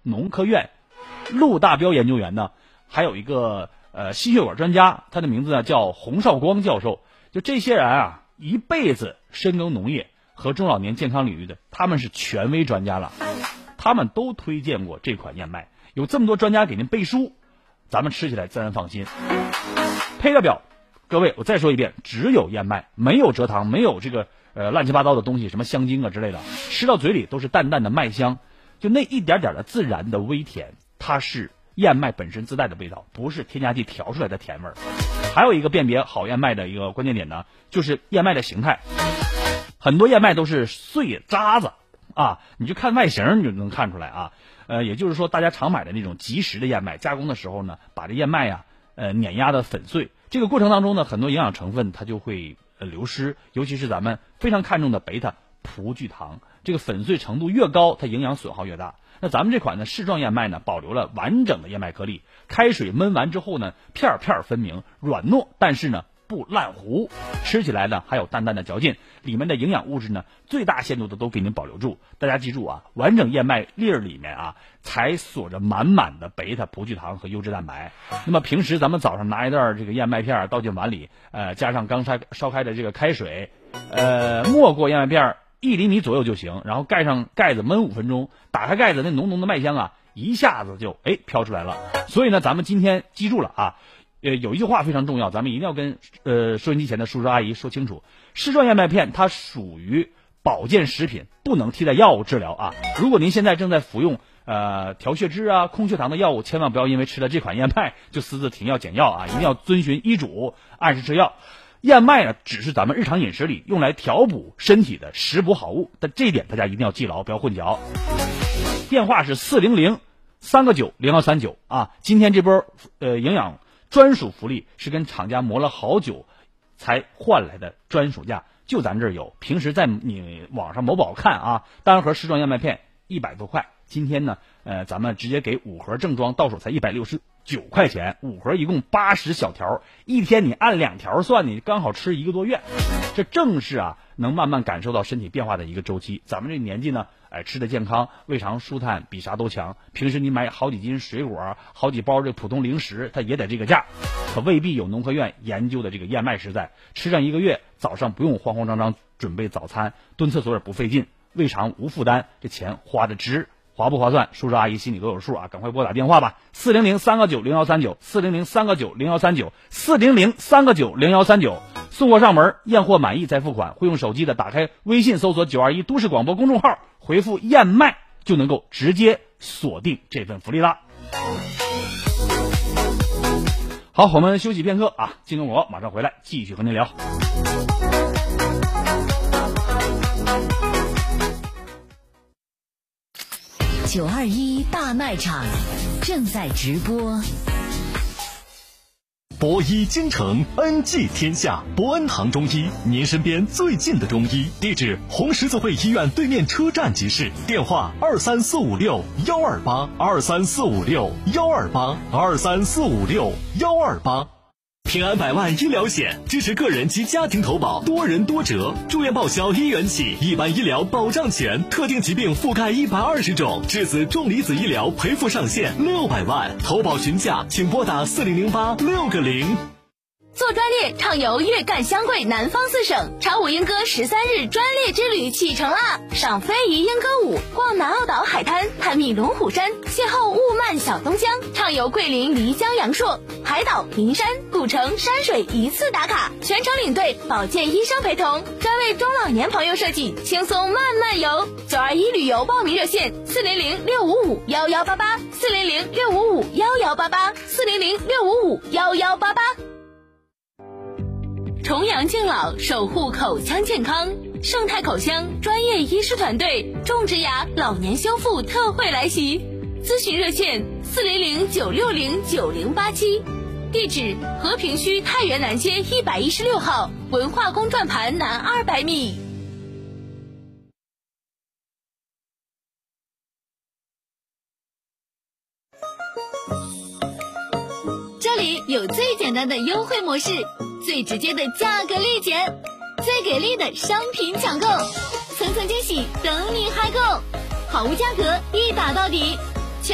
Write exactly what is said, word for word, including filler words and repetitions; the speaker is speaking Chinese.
农科院陆大彪研究员呢，还有一个呃心血管专家，他的名字呢叫洪绍光教授。就这些人啊，一辈子深耕农业和中老年健康领域的，他们是权威专家了，他们都推荐过这款燕麦。有这么多专家给您背书，咱们吃起来自然放心。配料表，各位我再说一遍，只有燕麦，没有蔗糖，没有这个呃乱七八糟的东西，什么香精啊之类的，吃到嘴里都是淡淡的麦香，就那一点点的自然的微甜，它是燕麦本身自带的味道，不是添加剂调出来的甜味儿。还有一个辨别好燕麦的一个关键点呢，就是燕麦的形态。很多燕麦都是碎渣子啊，你就看外形你就能看出来啊。呃，也就是说大家常买的那种即食的燕麦，加工的时候呢，把这燕麦啊呃碾压的粉碎，这个过程当中呢，很多营养成分它就会呃流失，尤其是咱们非常看重的贝塔葡聚糖，这个粉碎程度越高，它营养损耗越大。那咱们这款呢适状燕麦呢，保留了完整的燕麦颗粒，开水焖完之后呢，片片分明，软糯，但是呢不烂糊，吃起来呢还有淡淡的嚼劲，里面的营养物质呢最大限度的都给您保留住。大家记住啊，完整燕麦粒儿里面啊才锁着满满的贝塔葡聚糖和优质蛋白。那么平时咱们早上拿一袋这个燕麦片倒进碗里，呃加上刚才烧开的这个开水，呃没过燕麦片一厘米左右就行，然后盖上盖子焖五分钟，打开盖子，那浓浓的麦香啊一下子就哎飘出来了。所以呢咱们今天记住了啊，呃有一句话非常重要，咱们一定要跟呃收音机前的叔叔阿姨说清楚，适状燕麦片它属于保健食品，不能替代药物治疗啊。如果您现在正在服用呃调血脂啊控血糖的药物，千万不要因为吃了这款燕麦就私自停药减药啊，一定要遵循医嘱按时吃药。燕麦呢，只是咱们日常饮食里用来调补身体的食补好物，但这一点大家一定要记牢，不要混淆。电话是四零零三个九零幺三九啊。今天这波呃营养专属福利是跟厂家磨了好久才换来的专属价，就咱这儿有。平时在你网上某宝看啊，单盒适状燕麦片一百多块，今天呢，呃，咱们直接给五盒正装，到手才一百六十九块钱，五盒一共八十小条，一天你按两条算，你刚好吃一个多月。这正是啊，能慢慢感受到身体变化的一个周期。咱们这年纪呢，哎，吃的健康，胃肠舒坦，比啥都强。平时你买好几斤水果，好几包这普通零食，它也得这个价，可未必有农科院研究的这个燕麦实在。吃上一个月，早上不用慌慌张张准备早餐，蹲厕所也不费劲，胃肠无负担，这钱花的值。划不划算，叔叔阿姨心里都有数啊！赶快拨打电话吧，四零零三个九零幺三九，四零零三个九零幺三九，四零零三个九零幺三九，送货上门，验货满意再付款。会用手机的，打开微信搜索九二一都市广播公众号，回复燕麦就能够直接锁定这份福利啦。好，我们休息片刻啊，进入我马上回来继续和您聊。 九二一大卖场正在直播。 博医京城，恩济天下。博恩堂中医，您身边最近的中医。地址：红十字会医院对面车站即市。电话：二三四五六幺二八，二三四五六幺二八，二三四五六幺二八。平安百万医疗险支持个人及家庭投保，多人多折，住院报销一元起，一般医疗保障险，特定疾病覆盖一百二十种，质子重离子医疗赔付上限六百万，投保询价请拨打四零零八六个零。 做专列畅游粤赣湘桂南方四省，长舞莺歌十三日专列之旅启程啦！赏非遗莺歌舞，逛南澳岛海滩，探秘龙虎山，邂逅雾漫小东江，畅游桂林漓江阳朔，海岛、名山、古城、山水一次打卡，全程领队保健医生陪同，专为中老年朋友设计，轻松慢慢游。九二一旅游报名热线：四零零六五五幺幺八八，四零零六五五幺幺八八，四零零六五五幺幺八八。重阳敬老，守护口腔健康。盛泰口腔专业医师团队种植牙老年修复特惠来袭，咨询热线：四零零九六零九零八七。地址：和平区太原南街一百一十六号文化宫转盘南二百米。这里有最简单的优惠模式，最直接的价格立减，最给力的商品抢购，层层惊喜等你嗨购，好物价格一打到底。